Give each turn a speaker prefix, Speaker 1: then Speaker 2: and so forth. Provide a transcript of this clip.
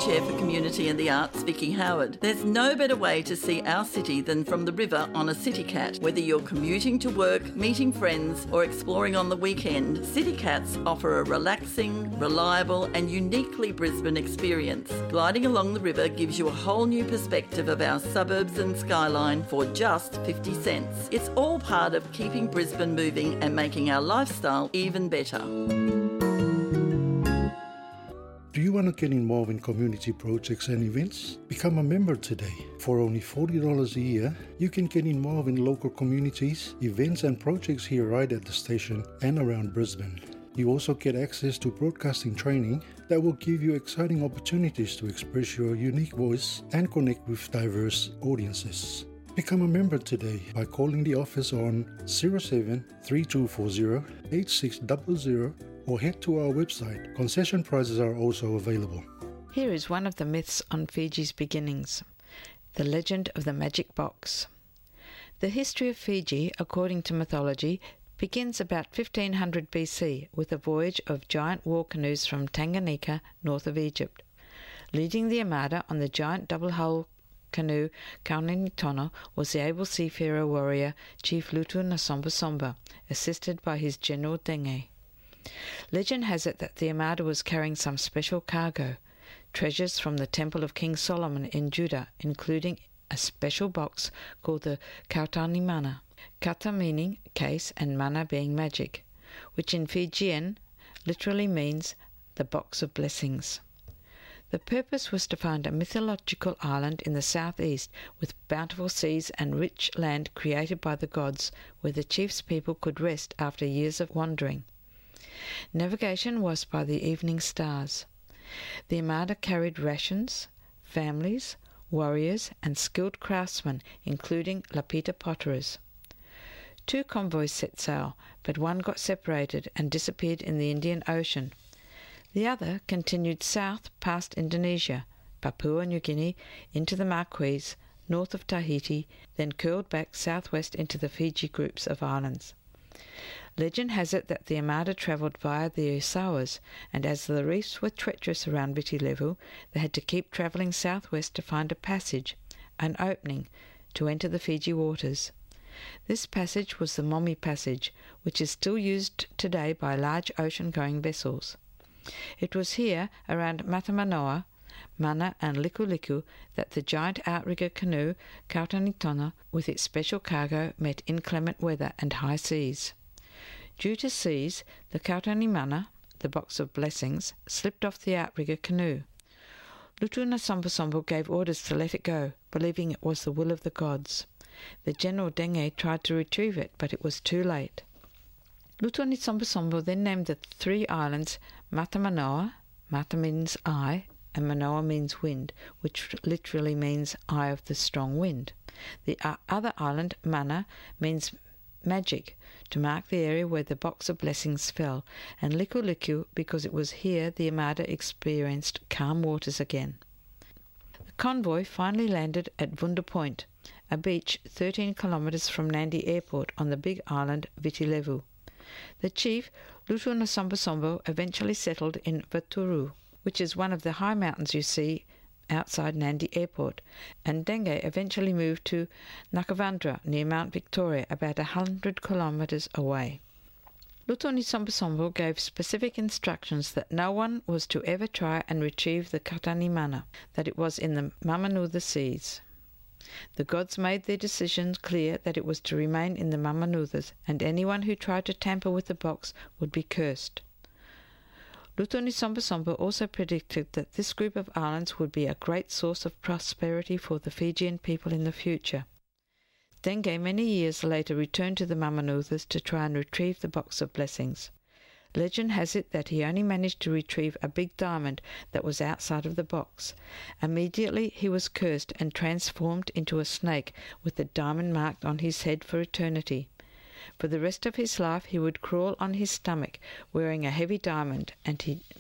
Speaker 1: Chair for Community and the Arts, Vicky Howard. There's no better way to see our city than from the river on a CityCat. Whether you're commuting to work, meeting friends or exploring on the weekend, CityCats offer a relaxing, reliable and uniquely Brisbane experience. Gliding along the river gives you a whole new perspective of our suburbs and skyline for just 50 cents. It's all part of keeping Brisbane moving and making our lifestyle even better.
Speaker 2: Do you want to get involved in community projects and events? Become a member today. For only $40 a year, you can get involved in local communities, events and projects here right at the station and around Brisbane. You also get access to broadcasting training that will give you exciting opportunities to express your unique voice and connect with diverse audiences. Become a member today by calling the office on 07 3240 8600 or head to our website. Concession prices are also available.
Speaker 3: Here is one of the myths on Fiji's beginnings, the legend of the magic box. The history of Fiji, according to mythology, begins about 1500 BC with a voyage of giant war canoes from Tanganyika, north of Egypt. Leading the armada on the giant double-hull canoe Kaunitona was the able seafarer warrior Chief Lutu Nasombasomba, assisted by his general Denge. Legend has it that the armada was carrying some special cargo, treasures from the temple of King Solomon in Judah, including a special box called the Kautani Mana, kata meaning case and mana being magic, which in Fijian literally means the box of blessings. The purpose was to find a mythological island in the southeast with bountiful seas and rich land created by the gods where the chief's people could rest after years of wandering. Navigation was by the evening stars. The armada carried rations, families, warriors and skilled craftsmen, including lapita potterers. 2 convoys set sail, but one got separated and disappeared in the Indian Ocean. The other continued south past Indonesia, Papua New Guinea, into the Marquesas, north of Tahiti, then curled back southwest into the Fiji groups of islands. Legend has it that the armada travelled via the Osawas, and as the reefs were treacherous around Viti Levu, they had to keep travelling southwest to find a passage, an opening, to enter the Fiji waters. This passage was the Momi Passage, which is still used today by large ocean-going vessels. It was here, around Matamanoa, Mana and Liku Liku, that the giant outrigger canoe Kaunitona, with its special cargo, met inclement weather and high seas. Due to seas, the Kautani Mana, the box of blessings, slipped off the outrigger canoe. Lutu Nasombasombo gave orders to let it go, believing it was the will of the gods. The general Denge tried to retrieve it, but it was too late. Lutu Nasombasombo then named the 3 islands Matamanoa, Mata means eye, and Manoa means wind, which literally means eye of the strong wind. The other island, Mana, means magic, to mark the area where the box of blessings fell, and Liku Liku because it was here the armada experienced calm waters again. The convoy finally landed at Vunda Point, a beach 13 kilometres from Nandi Airport on the big island Viti Levu. The chief, Lutu Nasombasombo, eventually settled in Vaturu, which is one of the high mountains you see outside Nandi Airport, and Denge eventually moved to Nakavandra near Mount Victoria, about 100 kilometres away. Lutu Nasombasombo gave specific instructions that no one was to ever try and retrieve the Kautani Mana, that it was in the Mamanuca Seas. The gods made their decision clear that it was to remain in the Mamanucas, and anyone who tried to tamper with the box would be cursed. Lutu Nasombasombo also predicted that this group of islands would be a great source of prosperity for the Fijian people in the future. Denge many years later returned to the Mamanucas to try and retrieve the box of blessings. Legend has it that he only managed to retrieve a big diamond that was outside of the box. Immediately he was cursed and transformed into a snake with the diamond marked on his head for eternity. For the rest of his life he would crawl on his stomach, wearing a heavy diamond, and he